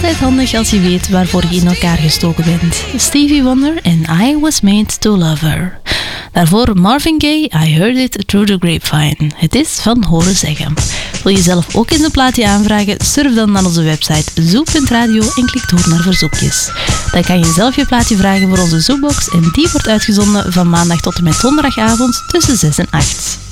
altijd handig als je weet waarvoor je in elkaar gestoken bent. Stevie Wonder en I Was Made to Love Her. Daarvoor Marvin Gaye, I Heard It Through the Grapevine. Het is van horen zeggen. Wil je zelf ook eens een plaatje aanvragen? Surf dan naar onze website zoek.radio en klik door naar verzoekjes. Dan kan je zelf je plaatje vragen voor onze Zoekbox en die wordt uitgezonden van maandag tot en met donderdagavond tussen 6 en 8.